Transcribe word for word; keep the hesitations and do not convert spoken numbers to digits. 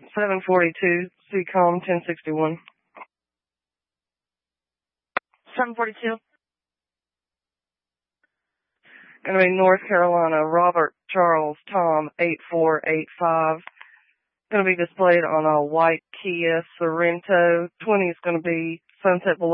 seven forty-two, C COM ten sixty-one. seven forty-two. Gonna be North Carolina, Robert Charles Tom eight four eight five. Gonna be displayed on a white Kia Sorento. twenty is gonna be Sunset Boulevard.